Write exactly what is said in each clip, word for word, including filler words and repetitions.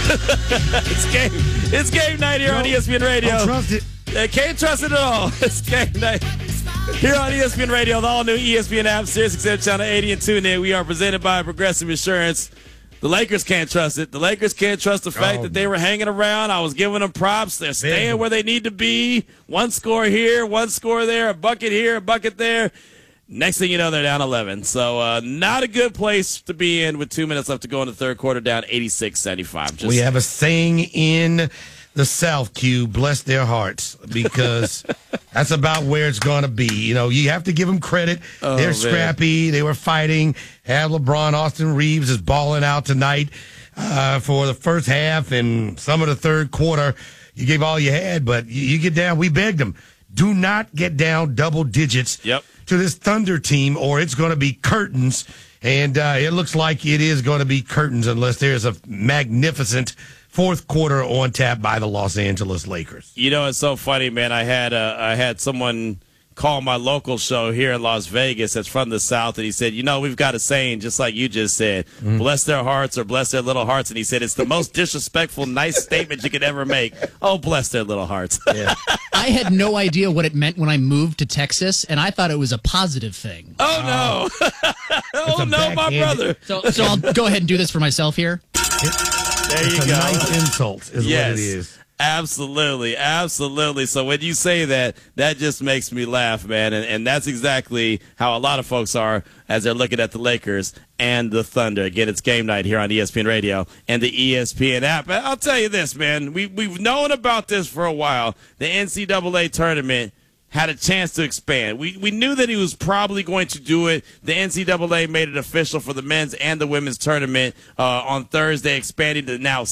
it's game. It's game night here no, on E S P N Radio. Don't trust it. Uh, can't trust it at all. It's game night here on E S P N Radio, the all-new E S P N app, Sirius X M Channel eighty, and tune in. We are presented by Progressive Insurance. The Lakers can't trust it. The Lakers can't trust the fact oh, that they were hanging around. I was giving them props. They're staying man. where they need to be. One score here, one score there, a bucket here, a bucket there. Next thing you know, they're down eleven. So uh, not a good place to be in with two minutes left to go in the third quarter, down eighty-six seventy-five. We have a saying in the South, Q, bless their hearts, because that's about where it's going to be. You know, you have to give them credit. Oh, They're man. scrappy. They were fighting. Have LeBron, Austin Reeves is balling out tonight uh, for the first half and some of the third quarter. You gave all you had, but you, you get down. We begged them. Do not get down double digits yep. to this Thunder team, or it's going to be curtains. And uh, it looks like it is going to be curtains unless there's a magnificent fourth quarter on tap by the Los Angeles Lakers. You know, it's so funny, man. I had uh, I had someone call my local show here in Las Vegas that's from the South, and he said, you know, we've got a saying, just like you just said, mm-hmm. bless their hearts or bless their little hearts. And he said, it's the most disrespectful, nice statement you could ever make. Oh, bless their little hearts. Yeah. I had no idea what it meant when I moved to Texas, and I thought it was a positive thing. Oh, no. oh, no, my brother. So, so I'll go ahead and do this for myself here. There you it's go. A nice insult is yes, what it is. Absolutely, absolutely. So when you say that, that just makes me laugh, man. And, and that's exactly how a lot of folks are as they're looking at the Lakers and the Thunder. Again, it's game night here on E S P N Radio and the E S P N app. But I'll tell you this, man. We, we've known about this for a while. The N C double A tournament had a chance to expand. We we knew that he was probably going to do it. The N C double A made it official for the men's and the women's tournament uh, on Thursday, expanding to now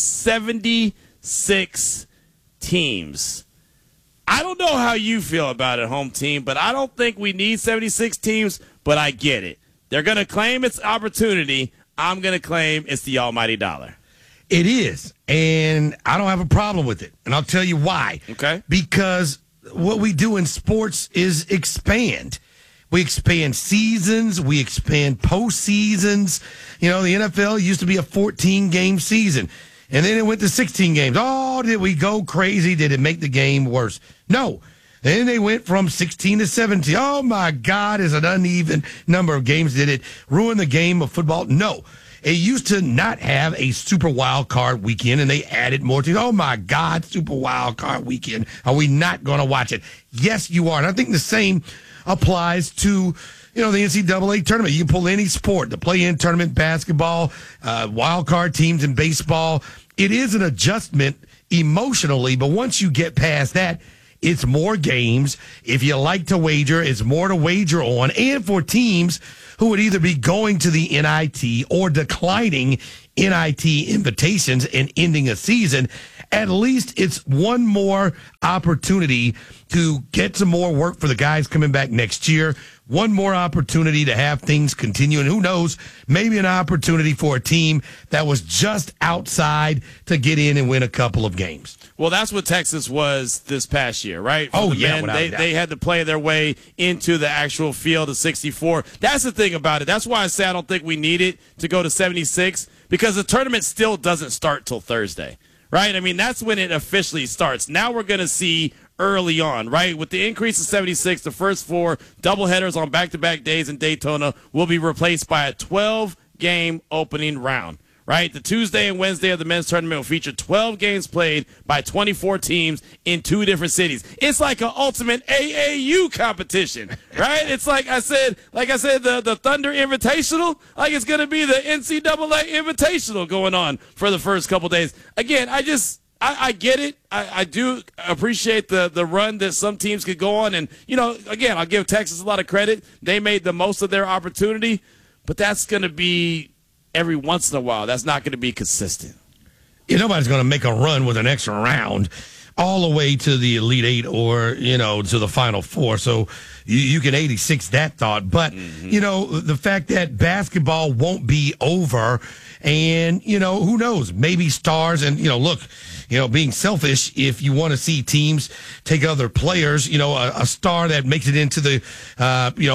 seventy-six teams. I don't know how you feel about it, home team, but I don't think we need seventy-six teams, but I get it. They're going to claim it's opportunity. I'm going to claim it's the almighty dollar. It is, and I don't have a problem with it, and I'll tell you why. Okay. Because what we do in sports is expand. We expand seasons. We expand postseasons. You know, the N F L used to be a fourteen-game season, and then it went to sixteen games. Oh, did we go crazy? Did it make the game worse? No. Then they went from sixteen to seventeen. Oh, my God, is an uneven number of games. Did it ruin the game of football? No. It used to not have a super wild card weekend, and they added more to. Oh my God, super wild card weekend! Are we not going to watch it? Yes, you are. And I think the same applies to, you know, the N C double A tournament. You can pull any sport, the play-in tournament, basketball, uh, wild card teams in baseball. It is an adjustment emotionally, but once you get past that, it's more games. If you like to wager, it's more to wager on, and for teams who would either be going to the N I T or declining N I T invitations and ending a season, at least it's one more opportunity to get some more work for the guys coming back next year. One more opportunity to have things continue. And who knows, maybe an opportunity for a team that was just outside to get in and win a couple of games. Well, that's what Texas was this past year, right? For oh, the yeah. men, they, they had to play their way into the actual field of sixty-four. That's the thing about it. That's why I say I don't think we need it to go to seventy-six, because the tournament still doesn't start till Thursday, right? I mean, that's when it officially starts. Now we're going to see early on, right? With the increase of seventy-six, the first four doubleheaders on back-to-back days in Daytona will be replaced by a twelve-game opening round, right? The Tuesday and Wednesday of the men's tournament will feature twelve games played by twenty-four teams in two different cities. It's like an ultimate A A U competition, right? It's like I said, like I said, the, the Thunder Invitational, like it's going to be the N C double A Invitational going on for the first couple days. Again, I just... I, I get it. I, I do appreciate the, the run that some teams could go on. And, you know, again, I'll give Texas a lot of credit. They made the most of their opportunity. But that's going to be every once in a while. That's not going to be consistent. Yeah, nobody's going to make a run with an extra round all the way to the Elite Eight or, you know, to the Final Four. So you, you can eighty-six that thought. But, mm-hmm. you know, the fact that basketball won't be over and, you know, who knows, maybe stars and, you know, look, you know, being selfish, if you want to see teams take other players, you know, a, a star that makes it into the, uh, you know,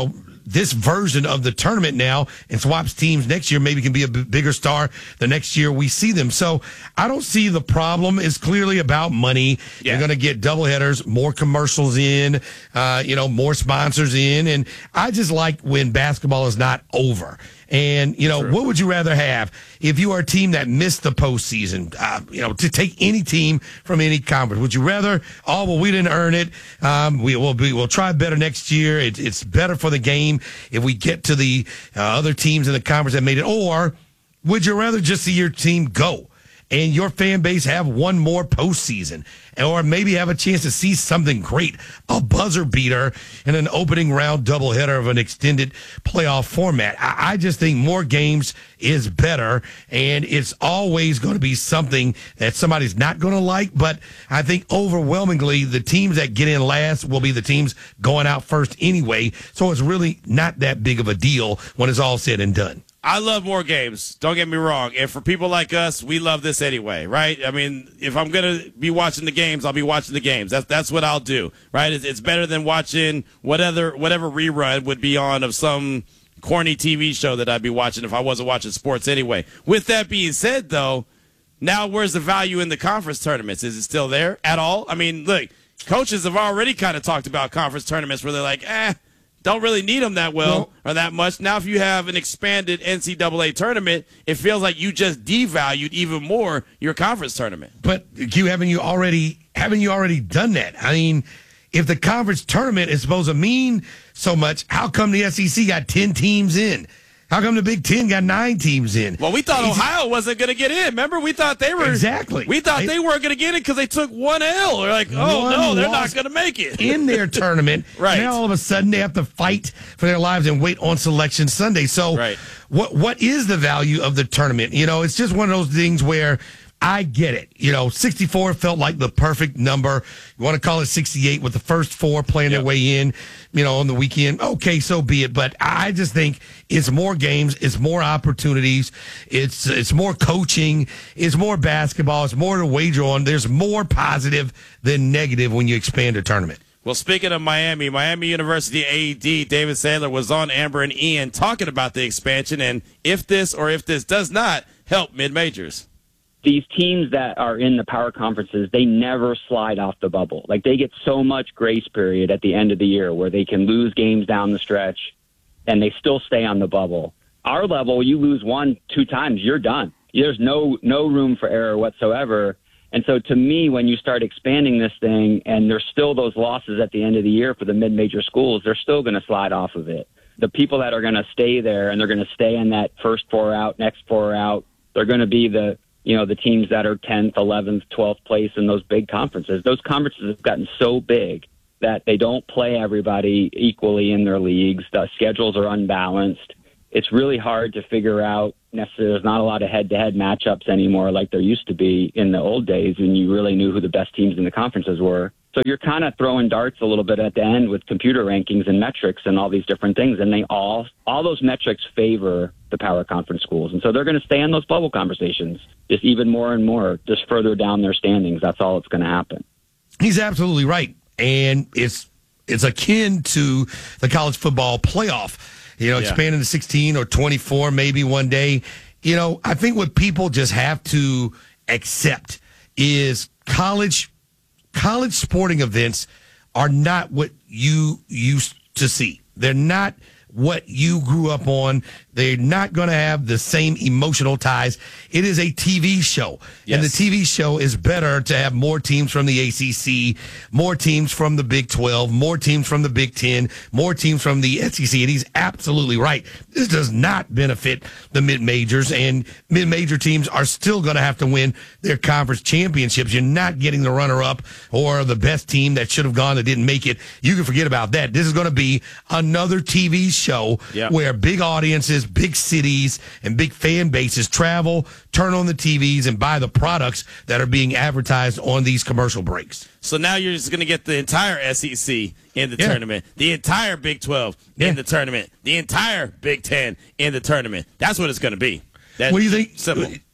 this version of the tournament now and swaps teams next year, maybe can be a b- bigger star the next year we see them. So I don't see the problem. It's clearly about money. Yeah. You're going to get doubleheaders, more commercials in, uh, you know, more sponsors in. And I just like when basketball is not over. And, you know, True. What would you rather have if you are a team that missed the postseason? Uh, you know, to take any team from any conference. Would you rather, oh, well, we didn't earn it. Um, we will be, we'll try better next year. It, it's better for the game if we get to the uh, other teams in the conference that made it. Or would you rather just see your team go and your fan base have one more postseason, or maybe have a chance to see something great, a buzzer beater in an opening round doubleheader of an extended playoff format? I, I just think more games is better, and it's always going to be something that somebody's not going to like. But I think overwhelmingly the teams that get in last will be the teams going out first anyway. So it's really not that big of a deal when it's all said and done. I love more games. Don't get me wrong. And for people like us, we love this anyway, right? I mean, if I'm going to be watching the games, I'll be watching the games. That's that's what I'll do, right? It's, it's better than watching whatever whatever rerun would be on of some corny T V show that I'd be watching if I wasn't watching sports anyway. With that being said, though, now where's the value in the conference tournaments? Is it still there at all? I mean, look, coaches have already kind of talked about conference tournaments where they're like, eh, don't really need them that well, well or that much. Now, if you have an expanded N C double A tournament, it feels like you just devalued even more your conference tournament. But Q, haven't you already haven't you already done that? I mean, if the conference tournament is supposed to mean so much, how come the S E C got ten teams in? How come the Big Ten got nine teams in? Well, we thought Ohio wasn't going to get in. Remember, we thought they were exactly. We thought they, they weren't going to get it because they took one L. We're like, oh no, they're not going to make it in their tournament. Right. And now all of a sudden they have to fight for their lives and wait on Selection Sunday. So, right. what what is the value of the tournament? You know, it's just one of those things where I get it. You know, sixty-four felt like the perfect number. You want to call it sixty-eight with the first four playing yep. their way in, you know, on the weekend. Okay, so be it. But I just think it's more games, it's more opportunities, it's it's more coaching, it's more basketball, it's more to wager on. There's more positive than negative when you expand a tournament. Well, speaking of Miami, Miami University A D David Sandler was on Amber and Ian talking about the expansion and if this or if this does not help mid-majors. These teams that are in the power conferences, they never slide off the bubble. Like, they get so much grace period at the end of the year where they can lose games down the stretch and they still stay on the bubble. Our level, you lose one, two times, you're done. There's no no room for error whatsoever. And so to me, when you start expanding this thing and there's still those losses at the end of the year for the mid-major schools, they're still going to slide off of it. The people that are going to stay there and they're going to stay in that first four out, next four out, they're going to be the you know, the teams that are tenth, eleventh, twelfth place in those big conferences. Those conferences have gotten so big that they don't play everybody equally in their leagues. The schedules are unbalanced. It's really hard to figure out. Necessarily, there's not a lot of head-to-head matchups anymore like there used to be in the old days when you really knew who the best teams in the conferences were. So you're kind of throwing darts a little bit at the end with computer rankings and metrics and all these different things. And they all, all those metrics favor the power conference schools. And so they're going to stay in those bubble conversations just even more and more, just further down their standings. That's all that's going to happen. He's absolutely right. And it's, it's akin to the college football playoff, you know, yeah. expanding to sixteen or twenty-four maybe one day. You know, I think what people just have to accept is college College sporting events are not what you used to see. They're not what you grew up on. They're not going to have the same emotional ties. It is a T V show. Yes. And the T V show is better to have more teams from the A C C, more teams from the Big twelve, more teams from the Big ten, more teams from the S E C. And he's absolutely right. This does not benefit the mid-majors, and mid-major teams are still going to have to win their conference championships. You're not getting the runner-up or the best team that should have gone that didn't make it. You can forget about that. This is going to be another T V show yep. where big audiences, big cities, and big fan bases travel, turn on the T Vs, and buy the products that are being advertised on these commercial breaks. So now you're just going to get the entire S E C in the yeah. tournament, the entire Big twelve yeah. in the tournament, the entire Big ten in the tournament. That's what it's going to be. That's what do you think? Simple.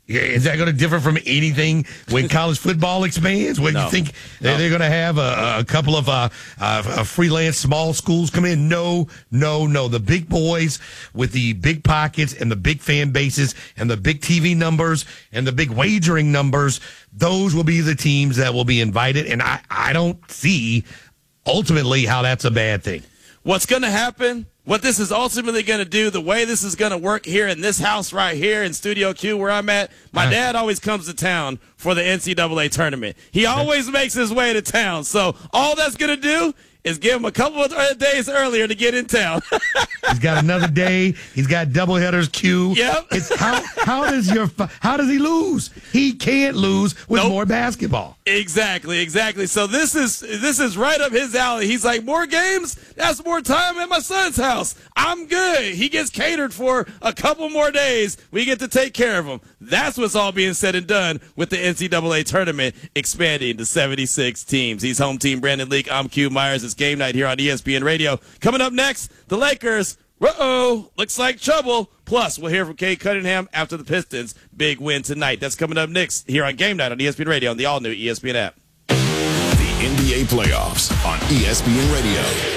Is that going to differ from anything when college football expands? When No. you think No. they're going to have a, a couple of uh, uh, freelance small schools come in? No, no, no. The big boys with the big pockets and the big fan bases and the big T V numbers and the big wagering numbers, those will be the teams that will be invited. And I, I don't see ultimately how that's a bad thing. What's going to happen, what this is ultimately going to do, the way this is going to work here in this house right here in Studio Q where I'm at, my dad always comes to town for the N C double A tournament. He always makes his way to town. So all that's going to do is give him a couple of days earlier to get in town. He's got another day. He's got doubleheaders queue. Yep. It's how how does your how does he lose? He can't lose with Nope. more basketball. Exactly, exactly. So this is this is right up his alley. He's like, more games? That's more time at my son's house. I'm good. He gets catered for a couple more days. We get to take care of him. That's what's all being said and done with the N C double A tournament expanding to seventy-six teams. He's home team Brandon Leak. I'm Q Myers. It's game night here on E S P N Radio. Coming up next, the Lakers. Uh-oh, looks like trouble. Plus, we'll hear from Cade Cunningham after the Pistons' big win tonight. That's coming up next here on Game Night on E S P N Radio and the all-new E S P N app. The N B A playoffs on E S P N Radio.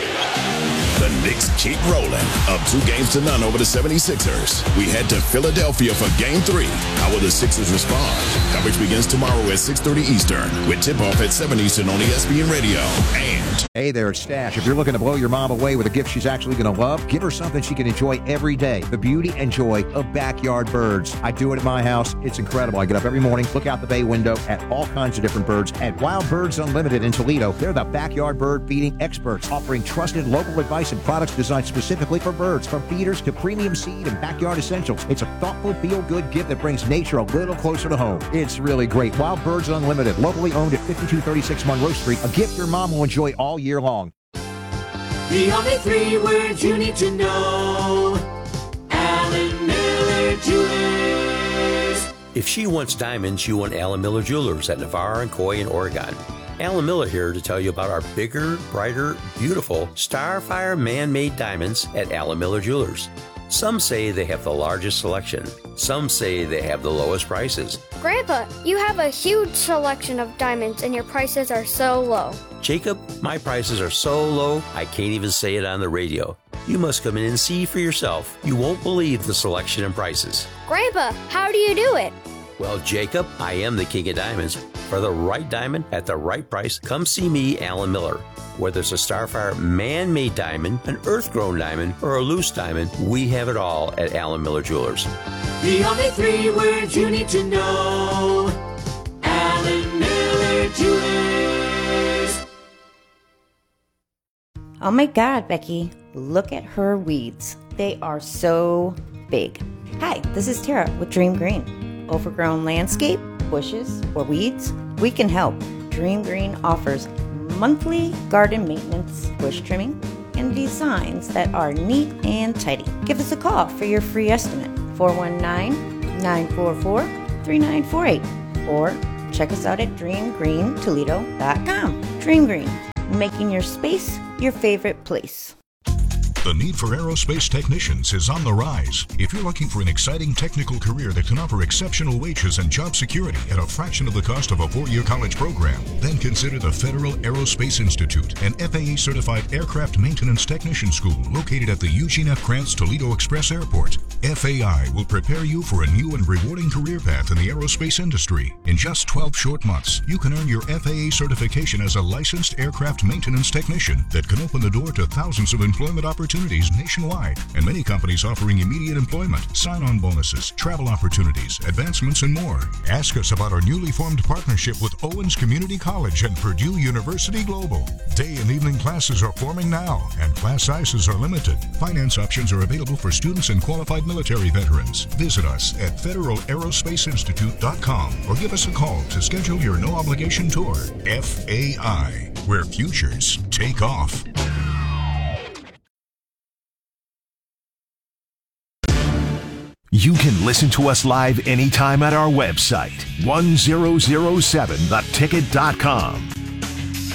The Knicks keep rolling, up two games to none over the seventy-sixers. We head to Philadelphia for Game three. How will the Sixers respond? Coverage begins tomorrow at six thirty Eastern, with tip-off at seven Eastern on E S P N Radio. And hey there, it's Stash. If you're looking to blow your mom away with a gift she's actually going to love, give her something she can enjoy every day. The beauty and joy of backyard birds. I do it at my house. It's incredible. I get up every morning, look out the bay window at all kinds of different birds. At Wild Birds Unlimited in Toledo, they're the backyard bird feeding experts, offering trusted local advice and products designed specifically for birds, from feeders to premium seed and backyard essentials. It's a thoughtful, feel-good gift that brings nature a little closer to home. It's really great. Wild Birds Unlimited, locally owned at fifty-two thirty-six Monroe Street, a gift your mom will enjoy all year long. The only three words you need to know. Alan Miller Jewelers. If she wants diamonds, you want Alan Miller Jewelers at Navarre and Coy in Oregon. Alan Miller here to tell you about our bigger, brighter, beautiful Starfire man-made diamonds at Alan Miller Jewelers. Some say they have the largest selection. Some say they have the lowest prices. Grandpa, you have a huge selection of diamonds and your prices are so low. Jacob, my prices are so low, I can't even say it on the radio. You must come in and see for yourself. You won't believe the selection and prices. Grandpa, how do you do it? Well, Jacob, I am the king of diamonds. For the right diamond at the right price, come see me, Alan Miller. Whether it's a Starfire man-made diamond, an earth-grown diamond, or a loose diamond, we have it all at Alan Miller Jewelers. The only three words you need to know. Alan Miller Jewelers. Oh my God, Becky, look at her weeds. They are so big. Hi, this is Tara with Dream Green. Overgrown landscape, bushes, or weeds? We can help. Dream Green offers monthly garden maintenance, bush trimming, and designs that are neat and tidy. Give us a call for your free estimate, four one nine, nine four four, three nine four eight, or check us out at dream green toledo dot com. Dream Green, making your space your favorite place. The need for aerospace technicians is on the rise. If you're looking for an exciting technical career that can offer exceptional wages and job security at a fraction of the cost of a four-year college program, then consider the Federal Aerospace Institute, an F A A-certified aircraft maintenance technician school located at the Eugene F. Krantz Toledo Express Airport. F A I will prepare you for a new and rewarding career path in the aerospace industry. In just twelve short months, you can earn your F A A certification as a licensed aircraft maintenance technician that can open the door to thousands of employment opportunities nationwide, and many companies offering immediate employment, sign-on bonuses, travel opportunities, advancements, and more. Ask us about our newly formed partnership with Owens Community College and Purdue University Global. Day and evening classes are forming now, and class sizes are limited. Finance options are available for students and qualified military veterans. Visit us at federal aerospace institute dot com or give us a call to schedule your no-obligation tour. F A I, where futures take off. You can listen to us live anytime at our website, one thousand seven the ticket dot com.